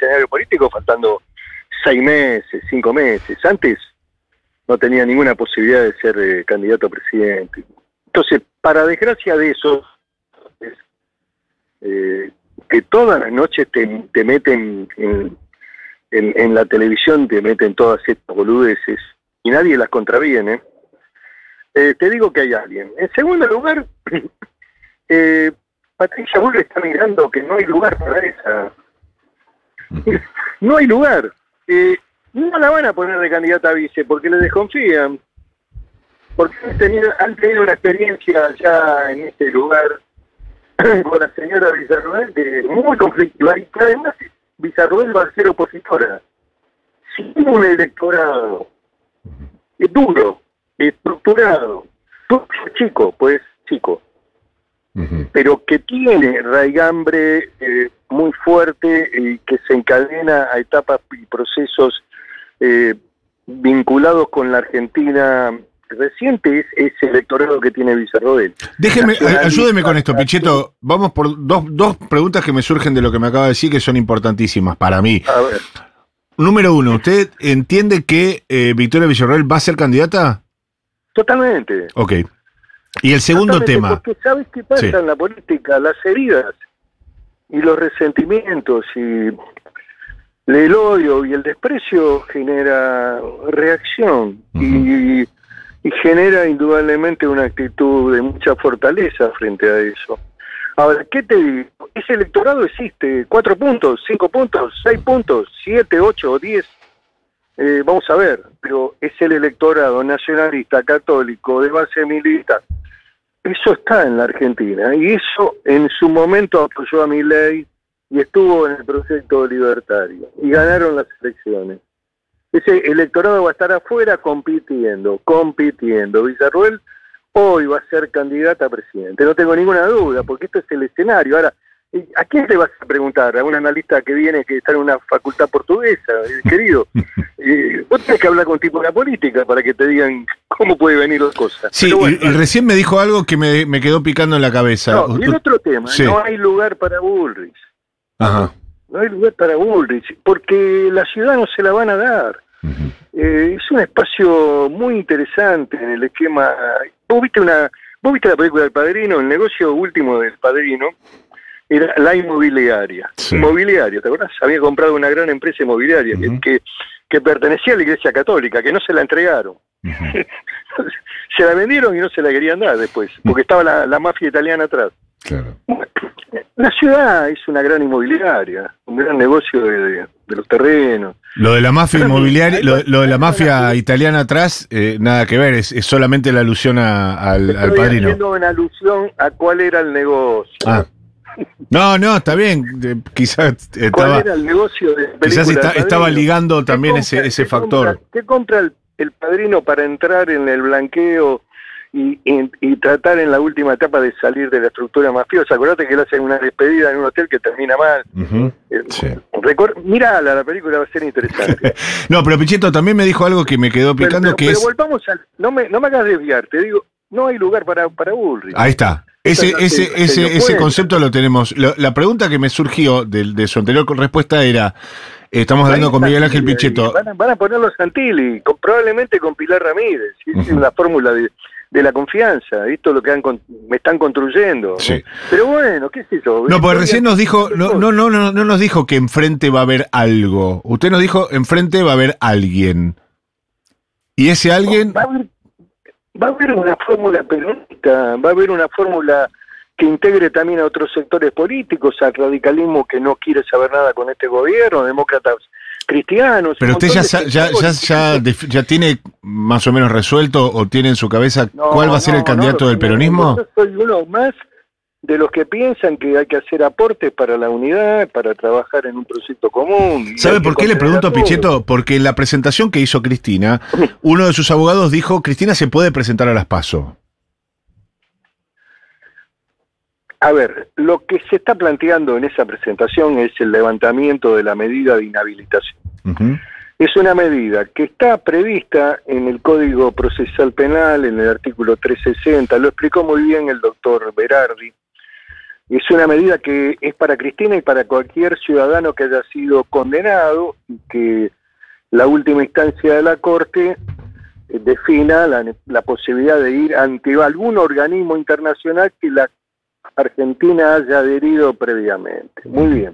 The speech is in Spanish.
escenario político faltando 6 meses, 5 meses. Antes no tenía ninguna posibilidad de ser candidato a presidente. Entonces, para desgracia de eso, que todas las noches te meten en la televisión, te meten todas estas boludeces y nadie las contraviene, te digo que hay alguien. En segundo lugar, Patricia Bullrich está mirando que no hay lugar para esa. No hay lugar. No la van a poner de candidata a vice porque le desconfían. Porque han tenido una experiencia ya en este lugar con la señora Villarroel muy conflictiva. Y además Villarroel va a ser opositora. Si tiene un electorado duro, estructurado, chico, pero que tiene raigambre muy fuerte y que se encadena a etapas y procesos vinculados con la Argentina reciente, es ese electorado que tiene Villarroel. Ayúdeme con esto, Pichetto. Vamos por dos preguntas que me surgen de lo que me acaba de decir, que son importantísimas para mí. A ver. Número uno, ¿usted entiende que Victoria Villarroel va a ser candidata? Totalmente. Ok. Y el segundo tema. Porque ¿sabes qué pasa en la política? Las heridas y los resentimientos y el odio y el desprecio genera reacción y genera indudablemente una actitud de mucha fortaleza frente a eso. Ahora, ¿qué te digo? Ese electorado existe, 4 puntos, 5 puntos, 6 puntos, 7, 8 o 10. Vamos a ver, pero es el electorado nacionalista, católico, de base militar. Eso está en la Argentina y eso en su momento apoyó a Milei y estuvo en el proyecto libertario y ganaron las elecciones. Ese electorado va a estar afuera compitiendo. Villarroel hoy va a ser candidata a presidente, no tengo ninguna duda, porque esto es el escenario. Ahora, ¿a quién le vas a preguntar? ¿A un analista que viene, que está en una facultad portuguesa, querido? Vos tenés que hablar con tipo de la política para que te digan cómo puede venir las cosas. Sí, bueno, y recién me dijo algo que me quedó picando en la cabeza. No, y el otro tema, sí. No hay lugar para Bullrich. Ajá. No hay lugar para Bullrich, porque la ciudad no se la van a dar. Es un espacio muy interesante en el esquema. ¿Vos viste la película del Padrino? El negocio último del Padrino era la inmobiliaria. Sí. Inmobiliaria, ¿te acuerdas? Había comprado una gran empresa inmobiliaria que pertenecía a la Iglesia Católica, que no se la entregaron. Se la vendieron y no se la querían dar después, porque estaba la mafia italiana atrás. Claro. La ciudad es una gran inmobiliaria, un gran negocio de los terrenos. Lo de la mafia inmobiliaria, lo de la mafia italiana atrás, nada que ver, es solamente la alusión al Padrino. Estoy haciendo una alusión a cuál era el negocio. No, está bien. Quizás ¿cuál era el negocio de quizás estaba ligando también ese factor. ¿Qué compra el Padrino para entrar en el blanqueo y tratar en la última etapa de salir de la estructura mafiosa? Acordate que le hacen una despedida en un hotel que termina mal. Sí. Mirala, la película va a ser interesante. No, pero Pichetto también me dijo algo que me quedó picando, pero volvamos al... No me hagas desviar, te digo, no hay lugar para Bullrich. Ahí está. Ese concepto lo tenemos. La pregunta que me surgió de su anterior respuesta era, estamos hablando con Miguel Ángel Pichetto. Van a ponerlo Santilli, probablemente con Pilar Ramírez. Es una fórmula de la confianza, esto es lo que me están construyendo. Sí. Pero bueno, ¿qué es eso? No, porque recién nos dijo, no nos dijo que enfrente va a haber algo. Usted nos dijo, enfrente va a haber alguien. Y ese alguien... Va a haber una fórmula peronista, va a haber una fórmula que integre también a otros sectores políticos, al radicalismo que no quiere saber nada con este gobierno, demócratas cristianos. Pero usted ya tiene más o menos resuelto o tiene en su cabeza cuál va a ser el candidato del peronismo. Yo soy uno más de los que piensan que hay que hacer aportes para la unidad, para trabajar en un proyecto común. ¿Sabe por qué le pregunto a Pichetto? Porque en la presentación que hizo Cristina, uno de sus abogados dijo, Cristina se puede presentar a las PASO. A ver, lo que se está planteando en esa presentación es el levantamiento de la medida de inhabilitación. Es una medida que está prevista en el Código Procesal Penal, en el artículo 360, lo explicó muy bien el doctor Berardi. Es una medida que es para Cristina y para cualquier ciudadano que haya sido condenado, y que la última instancia de la Corte defina la posibilidad de ir ante algún organismo internacional que la Argentina haya adherido previamente. Muy bien.